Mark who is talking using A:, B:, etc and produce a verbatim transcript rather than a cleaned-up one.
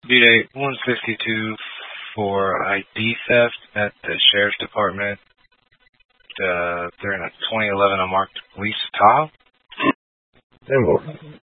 A: Due date one fifty-two for I D theft at the Sheriff's Department. Uh, they're in a twenty eleven unmarked police Tahoe.
B: ten more.